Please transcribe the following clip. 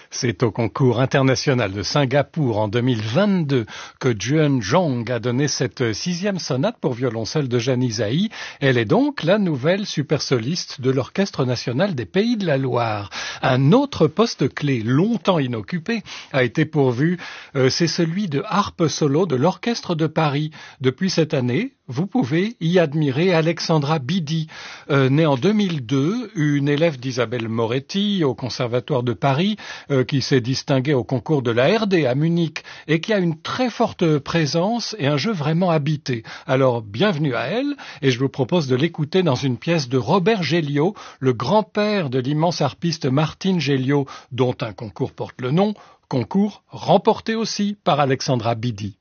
C'est au concours international de Singapour en 2022 que Juan Jong a donné cette 6e sonate pour violoncelle de Janisaï. Elle est donc la nouvelle supersoliste de l'Orchestre national des Pays de la Loire. Un autre poste clé, longtemps inoccupé, a été pourvu. C'est celui de harpe solo de l'Orchestre de Paris. Depuis cette année, vous pouvez y admirer Alexandra Bidi, née en 2002, une élève d'Isabelle Moretti au Conservatoire de Paris, qui s'est distinguée au concours de la RD à Munich et qui a une très forte présence et un jeu vraiment habité. Alors, bienvenue à elle et je vous propose de l'écouter dans une pièce de Robert Géliot, le grand-père de l'immense harpiste Martine Géliot, dont un concours porte le nom, concours remporté aussi par Alexandra Bidi.